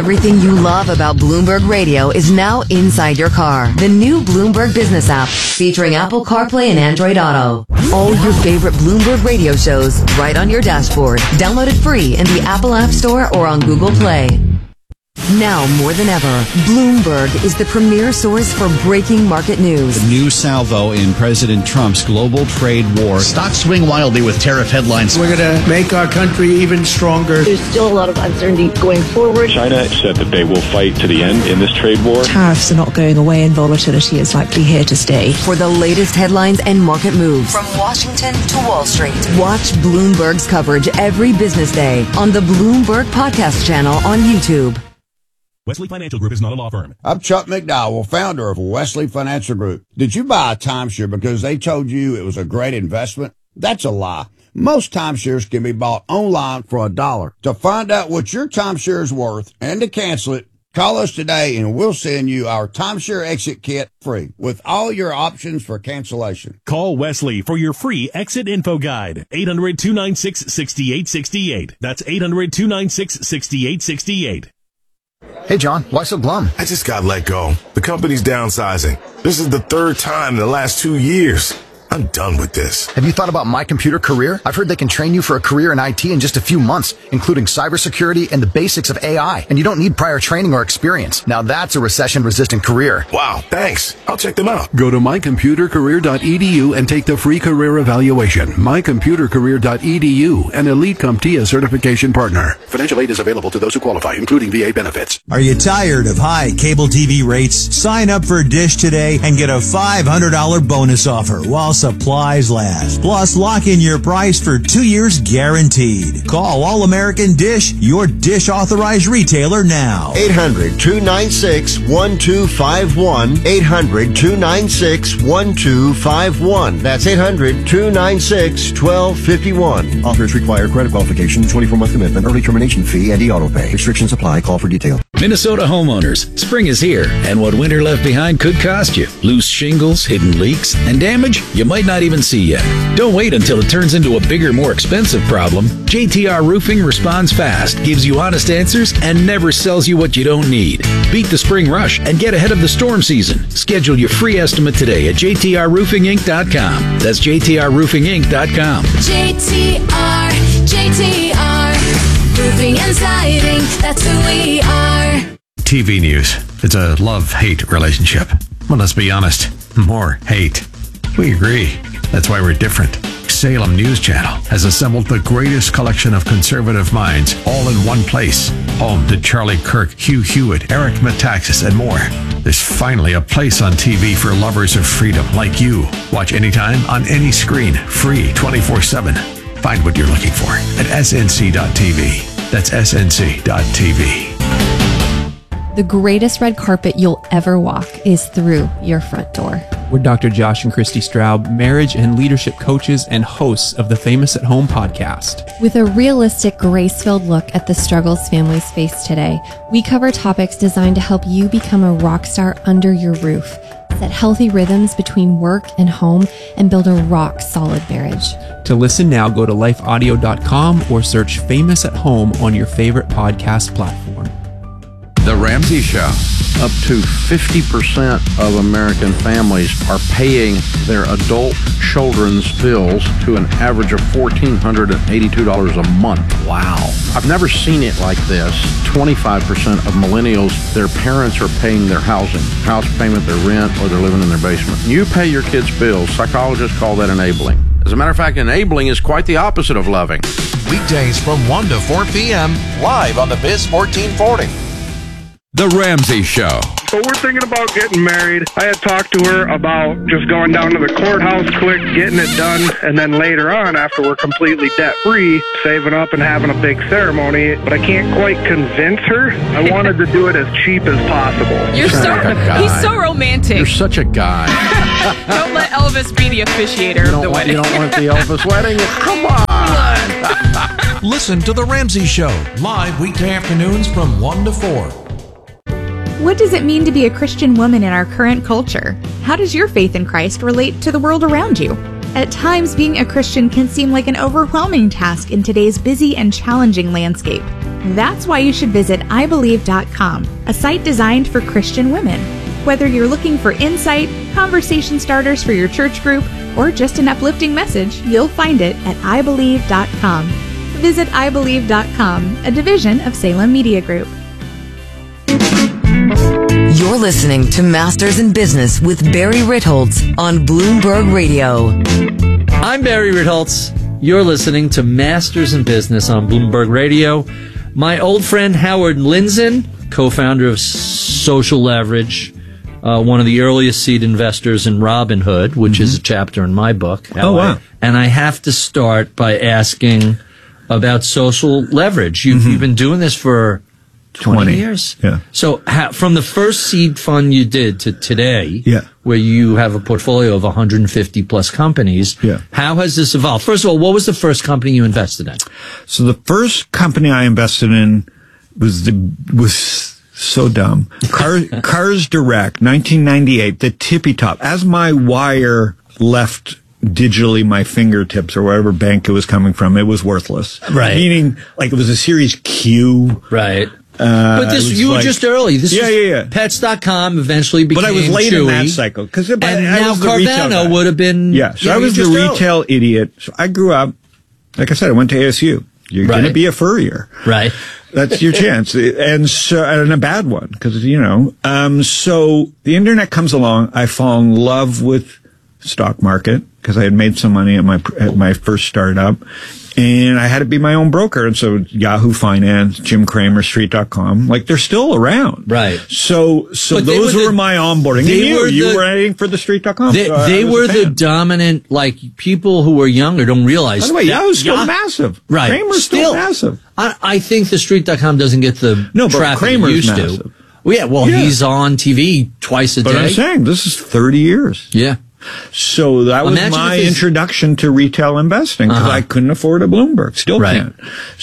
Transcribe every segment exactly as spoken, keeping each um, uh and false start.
Everything you love about Bloomberg Radio is now inside your car. The new Bloomberg Business app, featuring Apple CarPlay and Android Auto. All your favorite Bloomberg Radio shows right on your dashboard. Download it free in the Apple App Store or on Google Play. Now more than ever, Bloomberg is the premier source for breaking market news. The new salvo in President Trump's global trade war. Stocks swing wildly with tariff headlines. We're going to make our country even stronger. There's still a lot of uncertainty going forward. China said that they will fight to the end in this trade war. Tariffs are not going away and volatility is likely here to stay. For the latest headlines and market moves from Washington to Wall Street, watch Bloomberg's coverage every business day on the Bloomberg Podcast channel on YouTube. Wesley Financial Group is not a law firm. I'm Chuck McDowell, founder of Wesley Financial Group. Did you buy a timeshare because they told you it was a great investment? That's a lie. Most timeshares can be bought online for a dollar. To find out what your timeshare is worth and to cancel it, call us today and we'll send you our timeshare exit kit free with all your options for cancellation. Call Wesley for your free exit info guide. eight hundred, two nine six, six eight six eight. That's eight hundred, two nine six, six eight six eight. Hey, John, why so glum? I just got let go. The company's downsizing. This is the third time in the last two years. I'm done with this. Have you thought about My Computer Career? I've heard they can train you for a career in I T in just a few months, including cybersecurity and the basics of A I. And you don't need prior training or experience. Now that's a recession-resistant career. Wow, thanks. I'll check them out. Go to my computer career dot e d u and take the free career evaluation. my computer career dot e d u, an Elite CompTIA certification partner. Financial aid is available to those who qualify, including V A benefits. Are you tired of high cable T V rates? Sign up for Dish today and get a five hundred dollars bonus offer while supplies last. Plus, lock in your price for two years guaranteed. Call All American Dish, your Dish authorized retailer now. eight hundred, two nine six, one two five one. eight hundred, two nine six, one two five one. That's eight hundred, two nine six, one two five one. Offers require credit qualification, twenty-four month commitment, early termination fee, and e-auto pay. Restrictions apply. Call for detail. Minnesota homeowners, spring is here, and what winter left behind could cost you. Loose shingles, hidden leaks, and damage you might not even see yet. Don't wait until it turns into a bigger, more expensive problem. J T R Roofing responds fast, gives you honest answers, and never sells you what you don't need. Beat the spring rush and get ahead of the storm season. Schedule your free estimate today at j t r roofing inc dot com. That's j t r roofing inc dot com. J T R, J T R, Roofing and Siding, that's who we are. T V news. It's a love-hate relationship. Well, let's be honest. More hate. We agree. That's why we're different. Salem News Channel has assembled the greatest collection of conservative minds all in one place. Home to Charlie Kirk, Hugh Hewitt, Eric Metaxas, and more. There's finally a place on T V for lovers of freedom like you. Watch anytime, on any screen, free twenty-four seven. Find what you're looking for at s n c dot t v. That's s n c dot t v. The greatest red carpet you'll ever walk is through your front door. We're Doctor Josh and Christy Straub, marriage and leadership coaches and hosts of the Famous at Home podcast. With a realistic, grace-filled look at the struggles families face today, we cover topics designed to help you become a rock star under your roof, set healthy rhythms between work and home, and build a rock-solid marriage. To listen now, go to life audio dot com or search Famous at Home on your favorite podcast platform. The Ramsey Show. Up to fifty percent of American families are paying their adult children's bills to an average of one thousand four hundred eighty-two dollars a month. Wow. I've never seen it like this. twenty-five percent of millennials, their parents are paying their housing, house payment, their rent, or they're living in their basement. You pay your kids' bills. Psychologists call that enabling. As a matter of fact, enabling is quite the opposite of loving. Weekdays from one to four p.m. live on the Biz fourteen forty. The Ramsey Show. So we're thinking about getting married. I had talked to her about just going down to the courthouse quick, getting it done, and then later on, after we're completely debt-free, saving up and having a big ceremony. But I can't quite convince her. I wanted to do it as cheap as possible. You're so, he's so romantic. You're such a guy. Don't let Elvis be the officiator of the want, wedding. You don't want the Elvis wedding? Come on. Listen to The Ramsey Show, live weekday afternoons from one to four. What does it mean to be a Christian woman in our current culture? How does your faith in Christ relate to the world around you? At times, being a Christian can seem like an overwhelming task in today's busy and challenging landscape. That's why you should visit I believe dot com, a site designed for Christian women. Whether you're looking for insight, conversation starters for your church group, or just an uplifting message, you'll find it at I believe dot com. Visit I believe dot com, a division of Salem Media Group. You're listening to Masters in Business with Barry Ritholtz on Bloomberg Radio. I'm Barry Ritholtz. You're listening to Masters in Business on Bloomberg Radio. My old friend Howard Lindzen, co-founder of Social Leverage, uh, one of the earliest seed investors in Robinhood, which mm-hmm. is a chapter in my book. Oh, wow. I, and I have to start by asking about Social Leverage. You've, mm-hmm. you've been doing this for twenty, twenty years? Yeah. So how, from the first seed fund you did to today, yeah. where you have a portfolio of one hundred fifty plus companies, yeah. how has this evolved? First of all, what was the first company you invested in? So the first company I invested in was the was so dumb. Car, Cars Direct, nineteen ninety-eight, the tippy top. As my wire left digitally my fingertips or whatever bank it was coming from, it was worthless. Right. Meaning, like, it was a Series Q. Right. Uh, but this, you like, were just early. This yeah, was yeah, yeah. Pets dot com eventually became But I was late Chewy, in that cycle. Cause it, and I now was the retail Carvana guy. would have been... Yeah, so you know, I was the just retail early. idiot. So I grew up, like I said, I went to A S U. You're Right. going to be a furrier. Right. That's your chance. And so, and a bad one, because, you know, um, so the internet comes along. I fall in love with stock market because I had made some money at my, at my first startup, and I had to be my own broker. And so Yahoo Finance, Jim Cramer, Street dot com, like, they're still around. Right. So, so But they those were were, the- my onboarding. they And you, were you the- were writing for the Street dot com. They, so I they was a were the fan. dominant, like, people who were younger don't realize. By the way, that- Yahoo's still Yah- massive. Right. Kramer's still massive. I, I think the Street dot com doesn't get the No, but traffic Kramer's it used massive. to. Well, yeah, well, Yeah. he's on T V twice a But day. I'm saying, this is thirty years. Yeah. So that was Imagine my if his- introduction to retail investing, because Uh-huh. I couldn't afford a Bloomberg. Still Right. can't.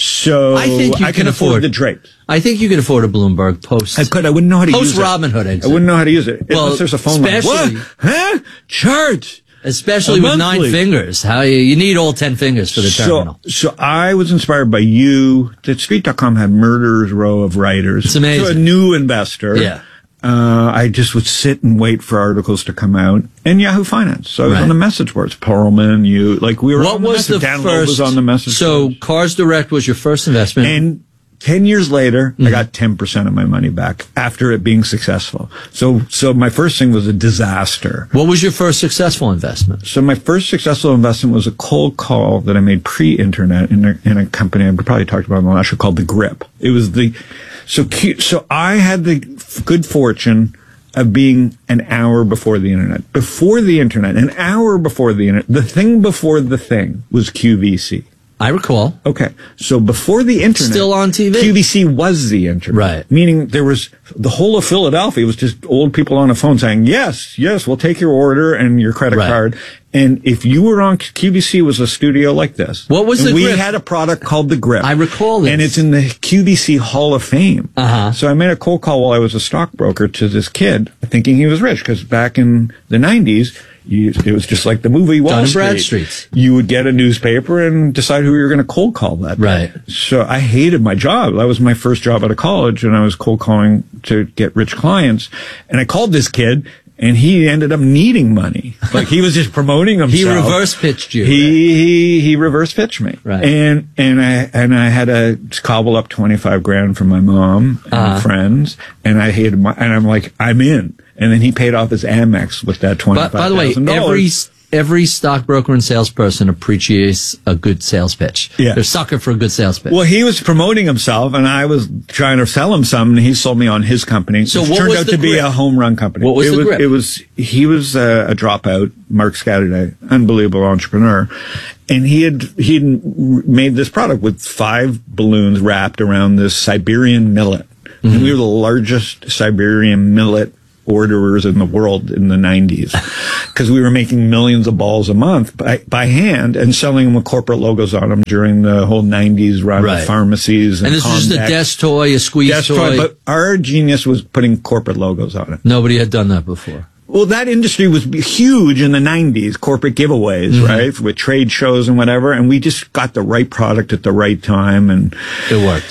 So I think you I can can afford afford- the drapes. I think you could afford a Bloomberg post. I could. I wouldn't know how to post use it. Robinhood exit. I wouldn't know how to use it. Well, Unless there's a phone line. especially- What? Huh? Charge. Especially A with nine monthly. fingers. How you, you need all ten fingers for the terminal. So, so I was inspired by you. That Street dot com had murderer's row of writers. It's amazing. So a new investor. Yeah. Uh, I just would sit and wait for articles to come out. And Yahoo Finance. So I was Right. on the message boards. Perlman, you, like we were What on the was the message. Dan Loeb first? was on the message. So boards. Cars Direct was your first investment. And ten years later, Mm-hmm. I got ten percent of my money back after it being successful. So, so my first thing was a disaster. What was your first successful investment? So my first successful investment was a cold call that I made pre-internet in a, in a company I probably talked about in the last show called The Grip. It was the, so cute. So I had the f- good fortune of being an hour before the internet. Before the internet, an hour before the internet, the thing before the thing was Q V C. I recall. Okay. So before the internet. Still on T V. Q V C was the internet. Right. Meaning there was, the whole of Philadelphia was just old people on a phone saying, yes, yes, we'll take your order and your credit Right. card. And if you were on, Q V C was a studio like this. What was and the we Grip? had a product called The Grip. I recall this. And it's in the Q V C Hall of Fame. Uh-huh. So I made a cold call while I was a stockbroker to this kid, thinking he was rich, because back in the nineties, you, it was just like the movie Wall Dun and Street. Bradstreet's. You would get a newspaper and decide who you were going to cold call that day. Right. So I hated my job. That was my first job out of college, and I was cold calling to get rich clients. And I called this kid, and he ended up needing money. Like, he was just promoting himself. He reverse pitched you. He, he, he reverse pitched me. Right. And, and I, and I had to cobble up twenty-five grand from my mom and Uh-huh. friends. And I hated my, and I'm like, I'm in. And then he paid off his Amex with that But twenty-five by the way, thousand dollars. every every stockbroker and salesperson appreciates a good sales pitch. Yeah. They're sucker for a good sales pitch. Well, he was promoting himself, and I was trying to sell him something. And he sold me on his company. So which what turned was out the to be grip? a home run company. What was it the was, grip? It was he was a, a dropout, Mark Scatterday, unbelievable entrepreneur, and he had he had made this product with five balloons wrapped around this Siberian millet, Mm-hmm. and we were the largest Siberian millet orderers in the world in the nineties, because we were making millions of balls a month by, by hand and selling them with corporate logos on them during the whole nineties run Right. of pharmacies. And, And this was just a Comdex. desk toy, a squeeze Desk toy. But our genius was putting corporate logos on it. Nobody had done that before. Well, that industry was huge in the nineties, corporate giveaways, Mhm. right? With trade shows and whatever. And we just got the right product at the right time. And it worked.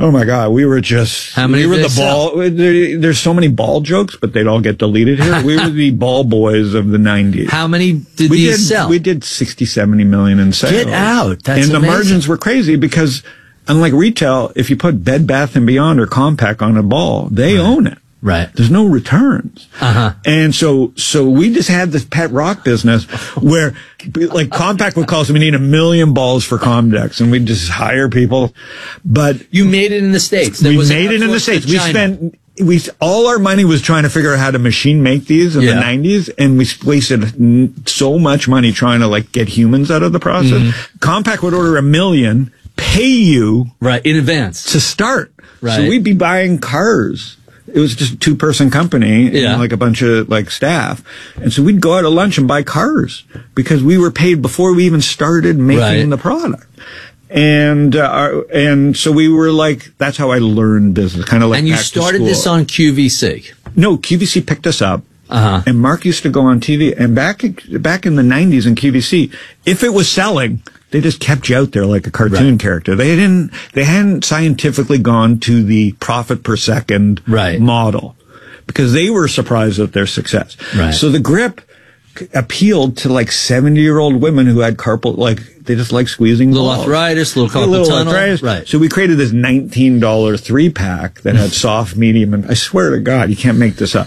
Oh my God, we were just, How many we were did the they ball, there, there's so many ball jokes, but they'd all get deleted here. We were the ball boys of the nineties. How many did we these did, sell? We did sixty, seventy million in sales. Get out. That's And the amazing. margins were crazy because unlike retail, if you put Bed Bath and Beyond or Compaq on a ball, they right. own it. Right. There's no returns. Uh-huh. And so, so we just had this pet rock business where like Compaq would call us, we need a million balls for Comdex, and we'd just hire people. But you made it in the States. There we was made it in the outsourced to States. We China. spent, we, all our money was trying to figure out how to machine make these in Yeah. the nineties, and we wasted n- so much money trying to like get humans out of the process. Mhm. Compaq would order a million, pay you right in advance to start. Right. So we'd be buying cars. It was just a two person company Yeah. and like a bunch of like staff. And so we'd go out to lunch and buy cars because we were paid before we even started making Right. the product. And, uh, our, and so we were like, that's how I learned business, kind of like and you back to started this school. on Q V C. No, Q V C picked us up. Uh-huh. And Mark used to go on T V. And back back in the nineties in Q V C, if it was selling, they just kept you out there like a cartoon Right. character. They didn't. They hadn't scientifically gone to the profit per second Right. model because they were surprised at their success. Right. So the grip appealed to like seventy year old women who had carpal, like they just like squeezing Little balls. arthritis, little carpal little tunnel. arthritis. Right. So we created this nineteen dollar three pack that had soft, medium, and I swear to God, you can't make this up.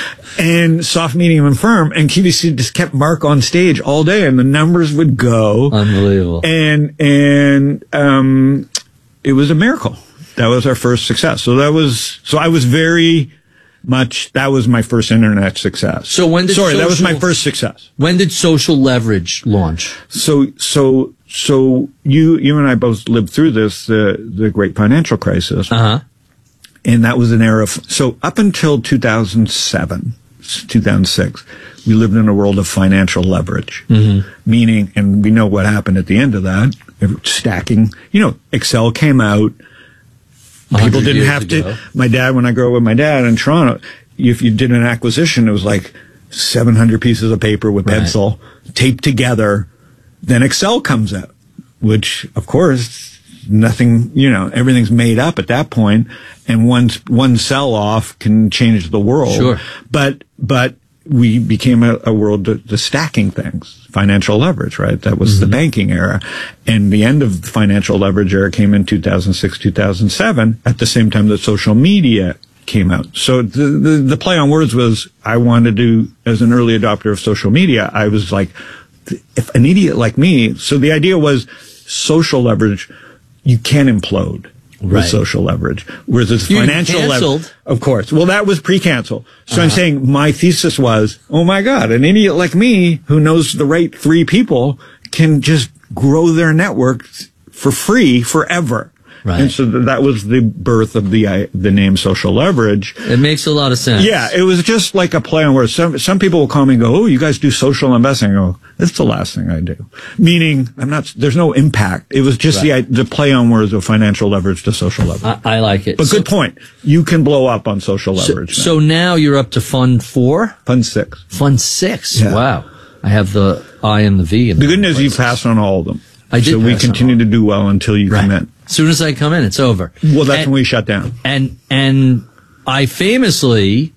And soft, medium, and firm. And Q V C just kept Mark on stage all day, and the numbers would go. Unbelievable. And and um, it was a miracle. That was our first success. So that was so I was very much. That was my first internet success. So when did sorry, that was my social- first success. When did Social Leverage launch? So, so, so you, you and I both lived through this, the, the great financial crisis. Uh-huh. And that was an era of, so up until two thousand seven, two thousand six, we lived in a world of financial leverage. Mm-hmm. Meaning, and we know what happened at the end of that, stacking, you know, Excel came out. one hundred People didn't years have ago. to, my dad, when I grew up with my dad in Toronto, if you did an acquisition, it was like seven hundred pieces of paper with Right. pencil taped together. Then Excel comes out, which of course, nothing, you know, everything's made up at that point, and one, one sell off can change the world. Sure. But, but we became a, a world to, to stacking things, financial leverage, right? That was Mm-hmm. the banking era. And the end of the financial leverage era came in two thousand six, two thousand seven, at the same time that social media came out. So the, the, the play on words was, I wanted to, as an early adopter of social media, I was like, if an idiot like me, so the idea was social leverage, you can implode with Right. social leverage. Whereas it's You financial leverage. canceled. Of course. Well, that was pre-cancel. So Uh-huh. I'm saying my thesis was, oh my God, an idiot like me who knows the right three people can just grow their network for free forever. Right. And so th- that was the birth of the uh, the name social leverage. It makes a lot of sense. Yeah, it was just like a play on words. Some some people will call me and go, "Oh, you guys do social investing." I go, "That's the last thing I do." Meaning, I'm not. There's no impact. It was just Right. the the play on words of financial leverage to social leverage. I, I like it. But So- good point. You can blow up on social So, leverage. now. so now you're up to Fund Four, Fund Six. Fund Six. Yeah. Wow. I have the I and the V. In The good news, you passed on all of them. I did So we pass on continue to do well until you Right. commit. As soon as I come in, it's over. Well, that's And- when we shut down. And and I famously,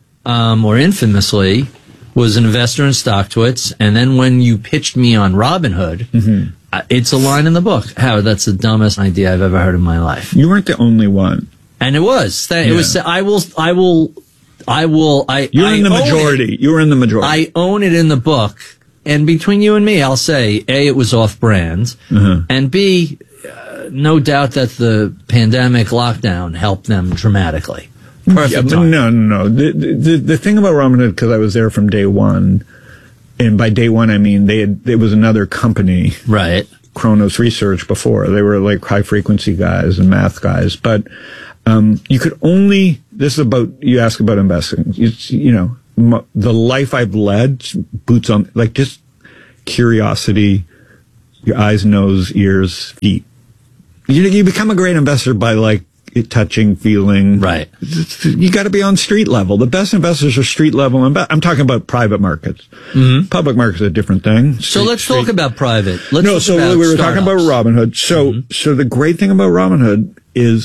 um, or infamously, was an investor in StockTwits, and then when you pitched me on Robinhood, Mm-hmm. uh, it's a line in the book. Howard, that's the dumbest idea I've ever heard in my life. You weren't the only one. And it was. That, It Yeah. was. I will. I will. I will. I. You're I in the own it. majority. You were in the majority. I own it in the book. And between you and me, I'll say, A, it was off brand, Uh-huh. and B, uh, no doubt that the pandemic lockdown helped them dramatically. Perfect Yeah, but time. no, no, no. The, the, the thing about Robinhood, because I was there from day one, and by day one, I mean, they had, it was another company. Right. Kronos Research before. They were like high frequency guys and math guys. But, um, you could only, this is about, you ask about investing. It's, you know, m- the life I've led, boots on, like just curiosity, your eyes, nose, ears, feet. You, you become a great investor by like it touching, feeling. Right. You got to be on street level. The best investors are street level. Inve- I'm talking about private markets. Mm-hmm. Public markets are a different thing. So Street- let's street- talk about private. Let's no, talk so about we were talking about startups. Robinhood. So, Mm-hmm. so the great thing about Robinhood is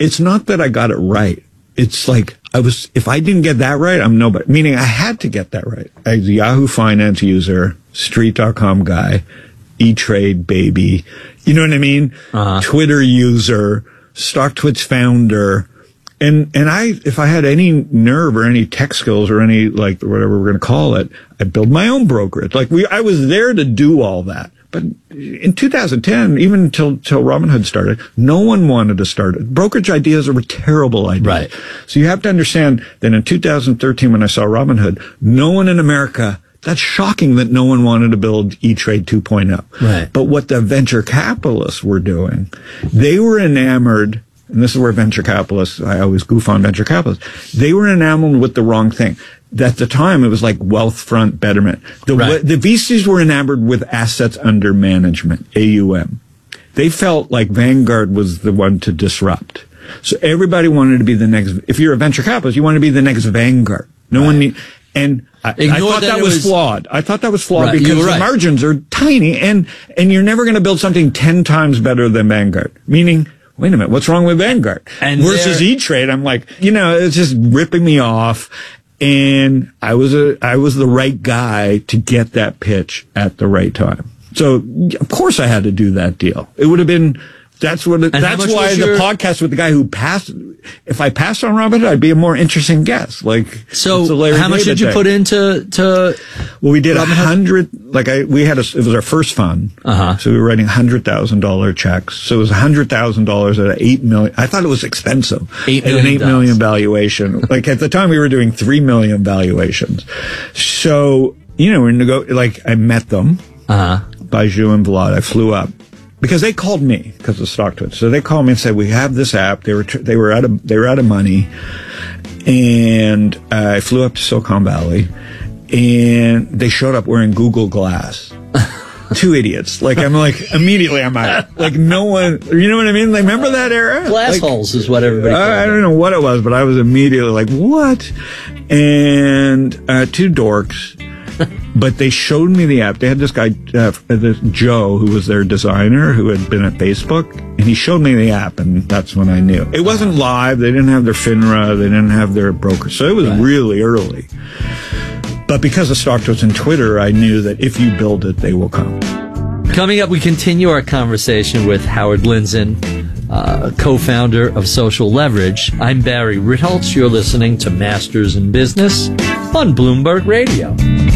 it's not that I got it right. It's like I was, if I didn't get that right, I'm nobody. Meaning I had to get that right. I was a Yahoo Finance user, Street dot com guy, E-Trade baby. You know what I mean? Uh-huh. Twitter user, StockTwits founder. And, and I, if I had any nerve or any tech skills or any, like, whatever we're going to call it, I'd build my own brokerage. Like, we, I was there to do all that. But in two thousand ten, even until, till Robinhood started, no one wanted to start it. Brokerage ideas are a terrible idea. Right. So you have to understand that in two thousand thirteen, when I saw Robinhood, no one in America, that's shocking that no one wanted to build E-Trade two point oh. Right. But what the venture capitalists were doing, they were enamored. And this is where venture capitalists, I always goof on venture capitalists, they were enamored with the wrong thing. At the time, it was like wealth front betterment. The, right. the V Cs were enamored with assets under management, A U M. They felt like Vanguard was the one to disrupt. So everybody wanted to be the next, if you're a venture capitalist, you want to be the next Vanguard. No right. one need, and I, I thought that, that was, was flawed. I thought that was flawed right. because right. the margins are tiny and, and you're never going to build something ten times better than Vanguard. Meaning, wait a minute, what's wrong with Vanguard? And versus E-Trade, I'm like, you know, it's just ripping me off. And I was a, I was the right guy to get that pitch at the right time. So, of course I had to do that deal. It would have been, that's what, it, that's why the your... podcast with the guy who passed, if I passed on Robinhood, I'd be a more interesting guest. Like, so how much did you thing. put into, to, well, we did a hundred, like I, we had a, it was our first fund. Uh-huh. So we were writing hundred thousand dollar checks. So it was a hundred thousand dollars at an eight million. I thought it was expensive. Eight at an eight million valuation. Like at the time we were doing three million valuations. So, you know, we're nego- like I met them. Uh-huh. Baiju and Vlad. I flew up. Because they called me because of StockTwits. So they called me and said, we have this app. They were, they were out of, they were out of money. And uh, I flew up to Silicon Valley and they showed up wearing Google Glass. Two idiots. Like, I'm like, immediately I'm out. Like, no one, you know what I mean? Like, remember that era? Glass like, holes is what everybody called I, I don't know what it was, but I was immediately like, what? And uh, two dorks. But they showed me the app. They had this guy, uh, this Joe, who was their designer, who had been at Facebook, and he showed me the app, and that's when I knew. It wasn't live. They didn't have their FINRA. They didn't have their broker. So it was right. really early. But because of StockTwits and Twitter, I knew that if you build it, they will come. Coming up, we continue our conversation with Howard Lindzen, uh, co-founder of Social Leverage. I'm Barry Ritholtz. You're listening to Masters in Business on Bloomberg Radio.